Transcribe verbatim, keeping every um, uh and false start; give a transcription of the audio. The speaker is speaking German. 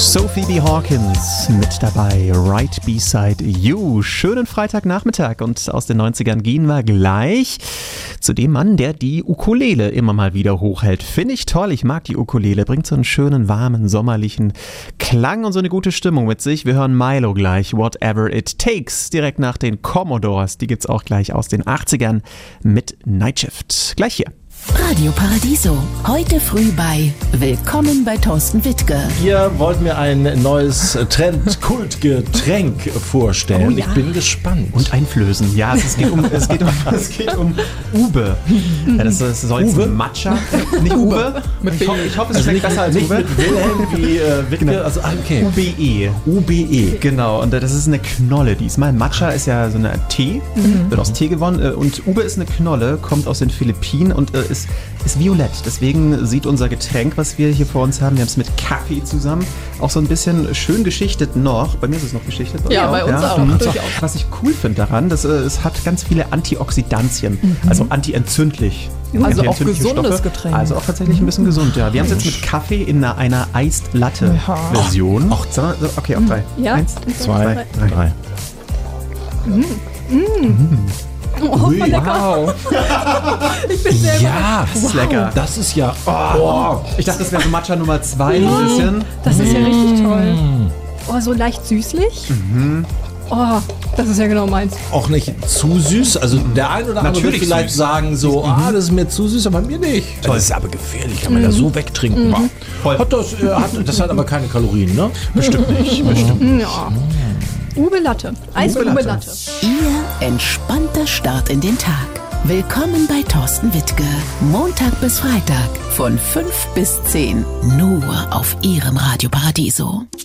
Sophie B. Hawkins mit dabei, Right Beside You. Schönen Freitagnachmittag und aus den neunzigern gehen wir gleich zu dem Mann, der die Ukulele immer mal wieder hochhält. Finde ich toll, ich mag die Ukulele, bringt so einen schönen, warmen, sommerlichen Klang und so eine gute Stimmung mit sich. Wir hören Milo gleich, Whatever It Takes, direkt nach den Commodores. Die gibt's auch gleich aus den achtzigern mit Night Shift. Gleich hier. Radio Paradiso, heute früh bei Willkommen bei Thorsten Wittke. Ihr wollt mir ein neues Trend-Kultgetränk vorstellen. Oh ja. Ich bin gespannt. Und einflößen. Ja, es geht um, es geht um, es geht um Ube. Ja, das, das soll jetzt Uwe? Matcha. Nicht Ube. Ich, ho- ich hoffe, es Also schmeckt nicht, besser als nicht Ube. mit Wilhelm wie äh, Wittke. Genau. Also, ah, okay. U B E. U B E. Genau, und das ist eine Knolle diesmal. Matcha ist ja so eine Tee, wird aus Tee gewonnen. äh, Und Ube ist eine Knolle, kommt aus den Philippinen und äh, ist, ist violett. Deswegen sieht unser Getränk, was wir hier vor uns haben, wir haben es mit Kaffee zusammen, auch so ein bisschen schön geschichtet noch. Bei mir ist es noch geschichtet. Ja, bei uns auch, Mhm. durchaus. Was ich cool finde daran, das, äh, es hat ganz viele Antioxidantien, also antientzündlich. Also auch Antientzündliche gesundes Stoffe. Getränk. Also auch tatsächlich ein bisschen gesund, ja. Wir haben es jetzt mit Kaffee in einer, einer Iced Latte Version. Auch zwei, okay, auch drei. Ja. Eins, Zwei, drei. drei. Oh, voll lecker. Wow. Ich bin sehr Ja, Das ist lecker. das ist ja... Oh. Ich dachte, das wäre so Matcha Nummer zwei ein bisschen. Das ist ja richtig toll. Oh, so leicht süßlich. Oh, das ist ja genau meins. Auch nicht zu süß. Also der ein oder andere wird Natürlich vielleicht süß. sagen so, ah, das ist mir zu süß, aber mir nicht. Das ist aber gefährlich, kann man ja so wegtrinken. Voll. Hat das, äh, hat, das hat aber keine Kalorien, ne? Bestimmt nicht. Bestimmt. Ja. Ube Latte. Eis Ube Ube Latte. Latte. Ihr entspannter Start in den Tag. Willkommen bei Thorsten Wittke. Montag bis Freitag von fünf bis zehn. Nur auf Ihrem Radio Paradiso.